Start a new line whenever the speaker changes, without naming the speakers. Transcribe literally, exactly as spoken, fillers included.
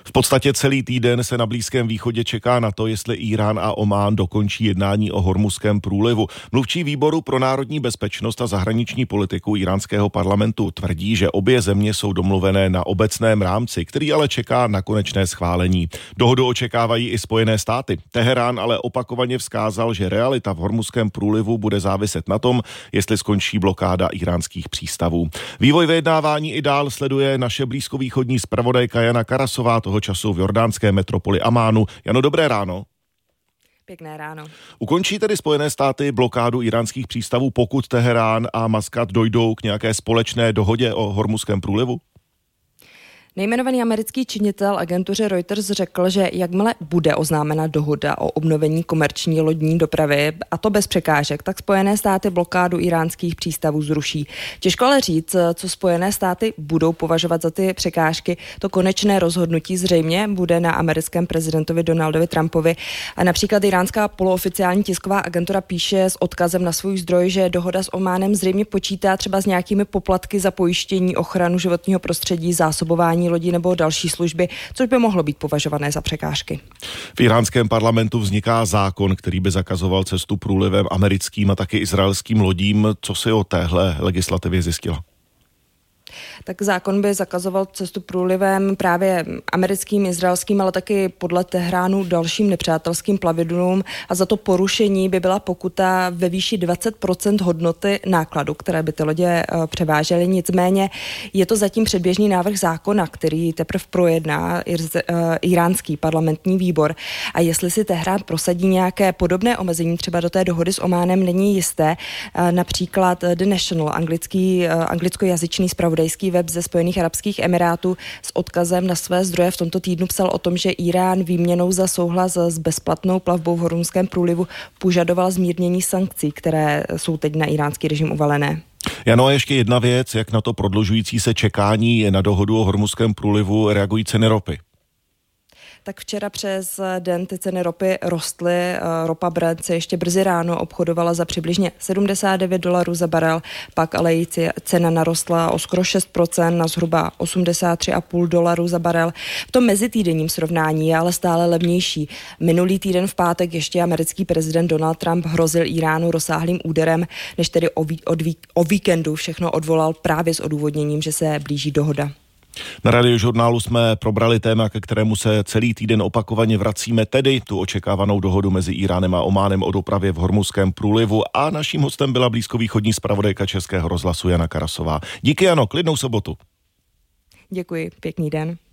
V podstatě celý týden se na Blízkém východě čeká na to, jestli Irán a Omán dokončí jednání o Hormuzském průlivu. Mluvčí výboru pro národní bezpečnost a zahraniční politiku iránského parlamentu tvrdí, že obě země jsou domluvené na obecném rámci, který ale čeká na konečné schválení. Dohodu očekávají i Spojené státy. Teherán ale opakovaně vzkázal, že realita v Hormuzském průlivu bude záviset na tom, jestli skončí blokáda iránských přístavů. Vývoj vyjednávání i dál sleduje naše blízkovýchodní zpravodajka Jana Karasová, toho času v jordánské metropoli Amánu. Jano, dobré ráno.
Pěkné ráno.
Ukončí tedy Spojené státy blokádu iránských přístavů, pokud Teherán a Maskat dojdou k nějaké společné dohodě o Hormuzském průlivu?
Nejmenovaný americký činitel agentuře Reuters řekl, že jakmile bude oznámena dohoda o obnovení komerční lodní dopravy, a to bez překážek, tak Spojené státy blokádu iránských přístavů zruší. Těžko ale říct, co Spojené státy budou považovat za ty překážky. To konečné rozhodnutí zřejmě bude na americkém prezidentovi Donaldovi Trumpovi. A například iránská polooficiální tisková agentura píše s odkazem na svůj zdroj, že dohoda s Ománem zřejmě počítá třeba s nějakými poplatky za pojištění, ochranu životního prostředí, zásobování lodí nebo další služby, což by mohlo být považované za překážky.
V iránském parlamentu vzniká zákon, který by zakazoval cestu průlivem americkým a taky izraelským lodím. Co si o téhle legislativě zjistila?
Tak zákon by zakazoval cestu průlivem právě americkým, izraelským, ale taky podle Tehránu dalším nepřátelským plavidlům a za to porušení by byla pokuta ve výši dvacet procent hodnoty nákladu, které by ty lodě převážely. Nicméně je to zatím předběžný návrh zákona, který teprve projedná iránský parlamentní výbor a jestli si Tehrán prosadí nějaké podobné omezení třeba do té dohody s Ománem, není jisté. Například The National, anglický, anglickojazyčný zpravodajský web ze Spojených arabských emirátů s odkazem na své zdroje v tomto týdnu psal o tom, že Irán výměnou za souhlas s bezplatnou plavbou v Hormuzském průlivu požadoval zmírnění sankcí, které jsou teď na iránský režim uvalené.
Jano, a ještě jedna věc, jak na to prodlužující se čekání na dohodu o Hormuzském průlivu reagují ceny ropy.
Tak včera přes den ty ceny ropy rostly. Ropa Brent se ještě brzy ráno obchodovala za přibližně sedmdesát devět dolarů za barel, pak ale její cena narostla o skoro šest procent na zhruba osmdesát tři celá pět dolarů za barel. V tom mezitýdenním srovnání je ale stále levnější. Minulý týden v pátek ještě americký prezident Donald Trump hrozil Iránu rozsáhlým úderem, než tedy o, ví, od ví, o víkendu všechno odvolal právě s odůvodněním, že se blíží dohoda.
Na Radiožurnálu jsme probrali téma, ke kterému se celý týden opakovaně vracíme, tedy tu očekávanou dohodu mezi Iránem a Ománem o dopravě v Hormuzském průlivu, a naším hostem byla blízkovýchodní zpravodajka Českého rozhlasu Jana Karasová. Díky, Jano, klidnou sobotu.
Děkuji, pěkný den.